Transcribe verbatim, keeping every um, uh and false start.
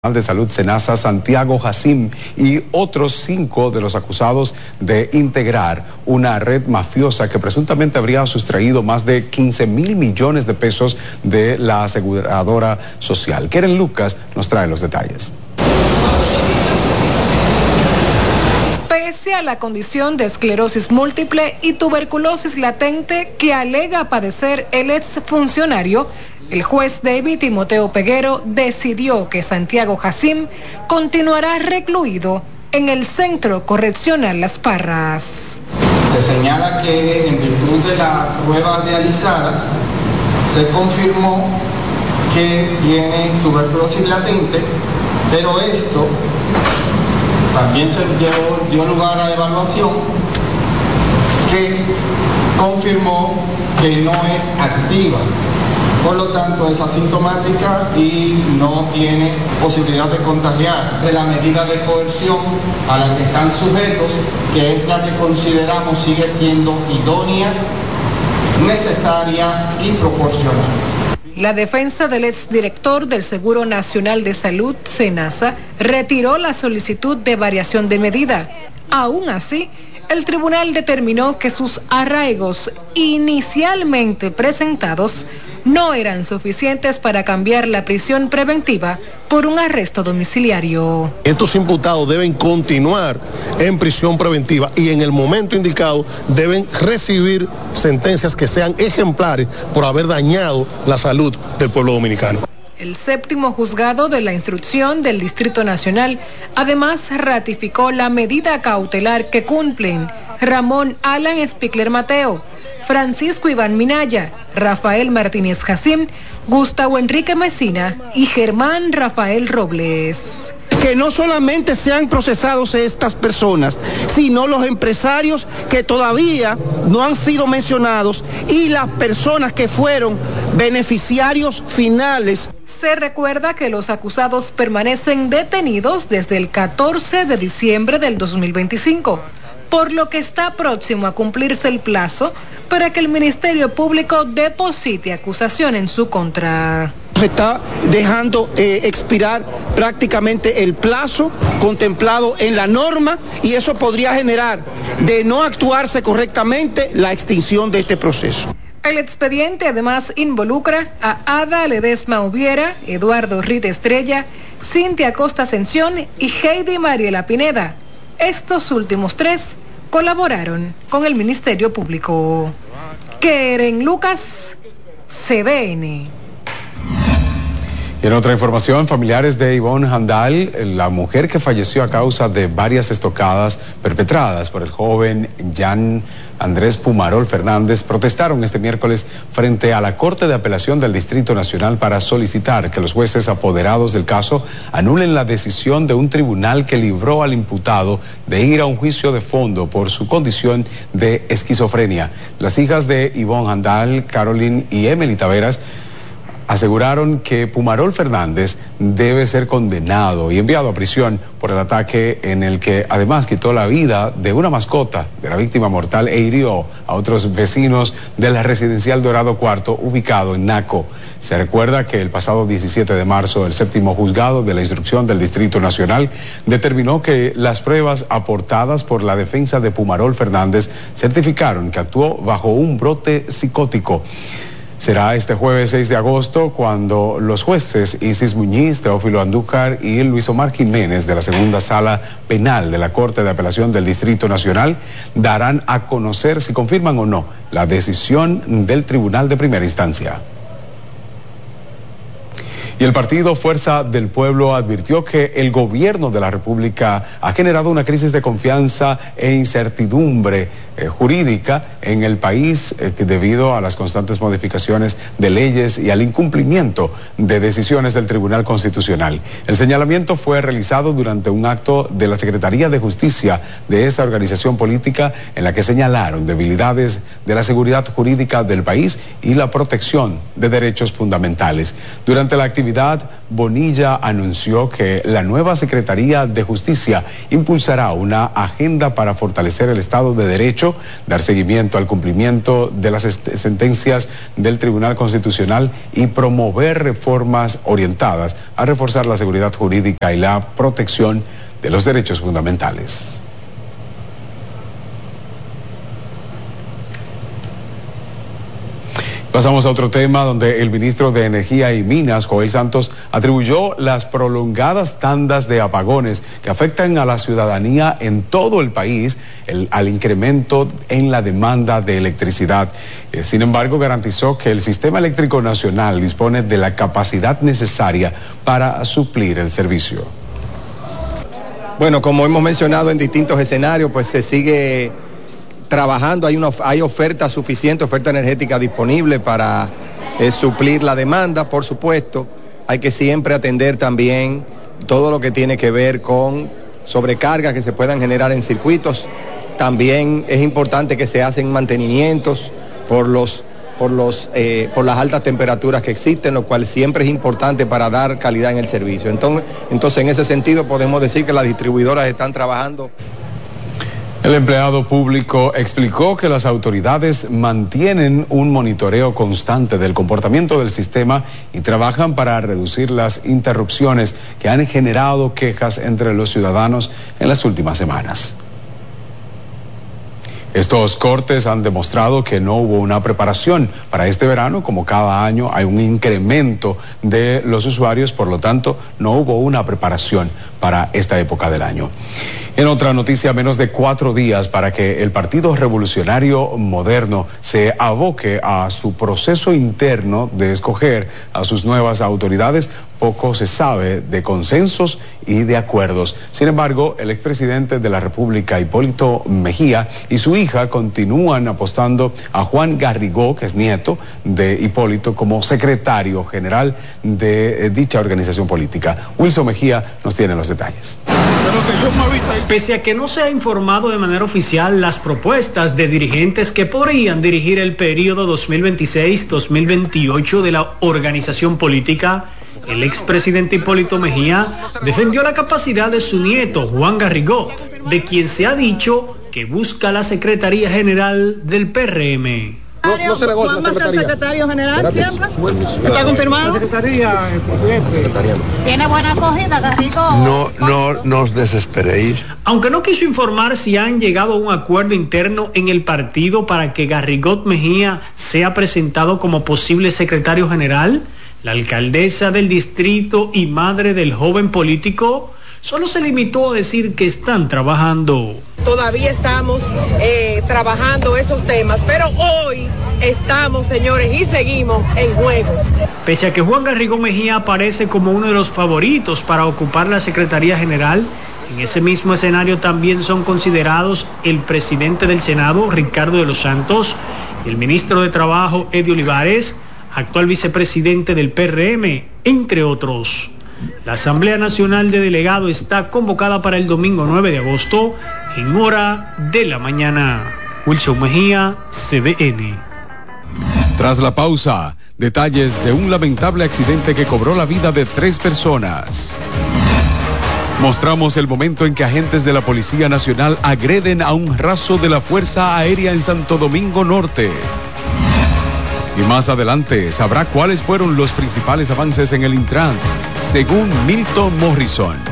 de Salud SENASA, Santiago Jacim, y otros cinco de los acusados de integrar una red mafiosa que presuntamente habría sustraído más de quince mil millones de pesos de la aseguradora social. Keren Lucas nos trae los detalles. Pese a la condición de esclerosis múltiple y tuberculosis latente que alega padecer el exfuncionario, el juez David Timoteo Peguero decidió que Santiago Jacim continuará recluido en el Centro Correccional Las Parras. Se señala que en virtud de la prueba realizada se confirmó que tiene tuberculosis latente, pero esto también se dio, dio lugar a evaluación que confirmó que no es activa. Por lo tanto, es asintomática y no tiene posibilidad de contagiar. De la medida de coerción a la que están sujetos, que es la que consideramos sigue siendo idónea, necesaria y proporcional. La defensa del exdirector del Seguro Nacional de Salud, SENASA, retiró la solicitud de variación de medida. Aún así, el tribunal determinó que sus arraigos inicialmente presentados no eran suficientes para cambiar la prisión preventiva por un arresto domiciliario. Estos imputados deben continuar en prisión preventiva y en el momento indicado deben recibir sentencias que sean ejemplares por haber dañado la salud del pueblo dominicano. El séptimo juzgado de la instrucción del Distrito Nacional además ratificó la medida cautelar que cumplen Ramón Alan Spickler Mateo, Francisco Iván Minaya, Rafael Martínez Jacim, Gustavo Enrique Mesina y Germán Rafael Robles. Que no solamente sean procesados estas personas, sino los empresarios que todavía no han sido mencionados y las personas que fueron beneficiarios finales. Se recuerda que los acusados permanecen detenidos desde el catorce de diciembre del dos mil veinticinco, por lo que está próximo a cumplirse el plazo para que el Ministerio Público deposite acusación en su contra. Se está dejando eh, expirar prácticamente el plazo contemplado en la norma y eso podría generar, de no actuarse correctamente, la extinción de este proceso. El expediente además involucra a Ada Ledesma Ubiera, Eduardo Rita Estrella, Cintia Costa Ascensión y Heidi Mariela Pineda. Estos últimos tres colaboraron con el Ministerio Público. Keren Lucas, C D N. Y en otra información, familiares de Ivonne Handal, la mujer que falleció a causa de varias estocadas perpetradas por el joven Jan Andrés Pumarol Fernández, protestaron este miércoles frente a la Corte de Apelación del Distrito Nacional para solicitar que los jueces apoderados del caso anulen la decisión de un tribunal que libró al imputado de ir a un juicio de fondo por su condición de esquizofrenia. Las hijas de Ivonne Handal, Caroline y Emily Taveras, aseguraron que Pumarol Fernández debe ser condenado y enviado a prisión por el ataque en el que además quitó la vida de una mascota de la víctima mortal e hirió a otros vecinos de la residencial Dorado Cuarto ubicado en Naco. Se recuerda que el pasado diecisiete de marzo el séptimo juzgado de la instrucción del Distrito Nacional determinó que las pruebas aportadas por la defensa de Pumarol Fernández certificaron que actuó bajo un brote psicótico. Será este jueves seis de agosto cuando los jueces Isis Muñiz, Teófilo Andújar y Luis Omar Jiménez de la Segunda Sala Penal de la Corte de Apelación del Distrito Nacional darán a conocer si confirman o no la decisión del Tribunal de Primera Instancia. Y el partido Fuerza del Pueblo advirtió que el gobierno de la República ha generado una crisis de confianza e incertidumbre eh, jurídica en el país eh, debido a las constantes modificaciones de leyes y al incumplimiento de decisiones del Tribunal Constitucional. El señalamiento fue realizado durante un acto de la Secretaría de Justicia de esa organización política en la que señalaron debilidades de la seguridad jurídica del país y la protección de derechos fundamentales. Durante la actividad Bonilla anunció que la nueva Secretaría de Justicia impulsará una agenda para fortalecer el Estado de Derecho derecho, dar seguimiento al cumplimiento de las sentencias del Tribunal Constitucional y promover reformas orientadas a reforzar la seguridad jurídica y la protección de los derechos fundamentales. Pasamos a otro tema donde el ministro de Energía y Minas, Joel Santos, atribuyó las prolongadas tandas de apagones que afectan a la ciudadanía en todo el país el, al incremento en la demanda de electricidad. Eh, sin embargo, garantizó que el sistema eléctrico nacional dispone de la capacidad necesaria para suplir el servicio. Bueno, como hemos mencionado en distintos escenarios, pues se sigue trabajando, hay, una, hay oferta suficiente, oferta energética disponible para eh, suplir la demanda, por supuesto. Hay que siempre atender también todo lo que tiene que ver con sobrecargas que se puedan generar en circuitos. También es importante que se hacen mantenimientos por, los, por, los, eh, por las altas temperaturas que existen, lo cual siempre es importante para dar calidad en el servicio. Entonces, entonces en ese sentido podemos decir que las distribuidoras están trabajando. El empleado público explicó que las autoridades mantienen un monitoreo constante del comportamiento del sistema y trabajan para reducir las interrupciones que han generado quejas entre los ciudadanos en las últimas semanas. Estos cortes han demostrado que no hubo una preparación para este verano. Como cada año hay un incremento de los usuarios, por lo tanto no hubo una preparación para esta época del año. En otra noticia, menos de cuatro días para que el Partido Revolucionario Moderno se aboque a su proceso interno de escoger a sus nuevas autoridades, poco se sabe de consensos y de acuerdos. Sin embargo, el expresidente de la República, Hipólito Mejía, y su hija continúan apostando a Juan Garrigó, que es nieto de Hipólito, como secretario general de eh, dicha organización política. Wilson Mejía nos tiene los detalles. Pese a que no se ha informado de manera oficial las propuestas de dirigentes que podrían dirigir el periodo dos mil veintiséis dos mil veintiocho de la organización política, el expresidente Hipólito Mejía defendió la capacidad de su nieto Juan Garrigó, de quien se ha dicho que busca la Secretaría General del P R M. No, no se negó la secretaría. secretario general siempre. ¿Está confirmado? Secretaría, secretaría. Tiene buena acogida, Garrigó. No, no nos desesperéis. Aunque no quiso informar si han llegado a un acuerdo interno en el partido para que Garrigó Mejía sea presentado como posible secretario general, la alcaldesa del distrito y madre del joven político solo se limitó a decir que están trabajando. Todavía estamos eh, trabajando esos temas, pero hoy estamos, señores, y seguimos en juegos. Pese a que Juan Garrigó Mejía aparece como uno de los favoritos para ocupar la Secretaría General, en ese mismo escenario también son considerados el presidente del Senado, Ricardo de los Santos, el ministro de Trabajo, Eddie Olivares, actual vicepresidente del P R M, entre otros. La Asamblea Nacional de Delegados está convocada para el domingo nueve de agosto en hora de la mañana. Wilson Mejía, C D N. Tras la pausa, detalles de un lamentable accidente que cobró la vida de tres personas. Mostramos el momento en que agentes de la Policía Nacional agreden a un raso de la Fuerza Aérea en Santo Domingo Norte. Y más adelante sabrá cuáles fueron los principales avances en el Intran, según Milton Morrison.